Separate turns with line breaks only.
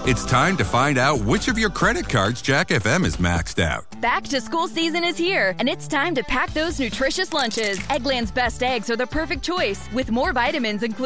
It's time to find out which of your credit cards Jack FM is maxed out.
Back to school season is here, and it's time to pack those nutritious lunches. Eggland's Best Eggs are the perfect choice, with more vitamins included.